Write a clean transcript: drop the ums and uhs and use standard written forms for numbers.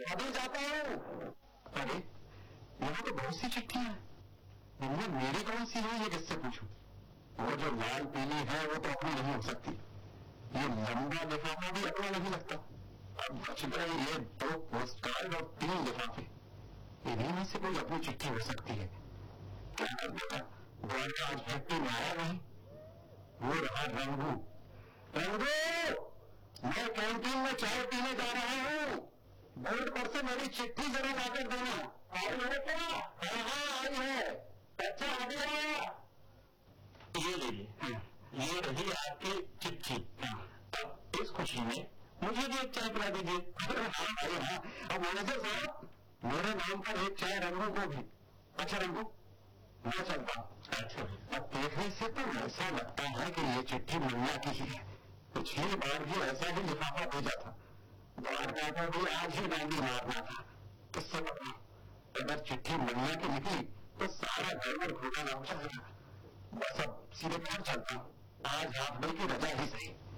अभी जाता हूँ। अरे यहाँ तो बहुत सी चिट्ठियां हैं, इनमें मेरी कौन सी है ये किससे पूछूं? वो जो लाल पीली है वो तो अपनी नहीं हो सकती, ये लंबा लिफाफा भी अपना नहीं लगता। अब बच गए ये 2 पोस्ट कार्ड और 3 लिफाफे, इन्हीं में से कोई अपनी चिट्ठी हो सकती है। क्या कर देगा, द्वार का आज फैक्ट्री में आया नहीं। वो रहा रंगू। रंगू, मैं कैंटीन में चाय पीने जा रहा हूँ, बोर्ड पर से मेरी चिट्ठी जरूर लाकर देना। आई है क्या? हाँ आई है। अच्छा आ गया। ये लीजिए, ये रही आपकी चिट्ठी। अब इस खुशी में मुझे भी एक चाय पिला दीजिए। हाँ भाई हाँ। अब मैनेजर साहब, मेरे नाम पर एक चाय रंगू को भी। अच्छा रंगू, मैं चलता हूँ। अच्छा, अब देखने से तो ऐसा लगता है कि ये चिट्ठी मुन्ना की ही है। पिछली बार भी ऐसा ही लिफाफा भेजा था, द्वारका को भी आज ही डांडी मारना था। किससे पता, अगर चिट्ठी मुन्ना की निकली तो सारा गड़बड़ घोटाला हो जाएगा। बस अब सीधे घर चलता हूँ, आज हाफ डे की रजा ही सही।